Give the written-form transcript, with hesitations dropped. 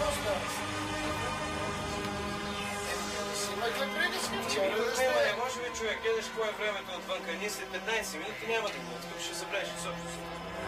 просто. Снимай приказки вчера. Не може би човек, гледаш кое е времето отвънка. Ние след 15 минути няма да го. Тук ще събреш изобщо.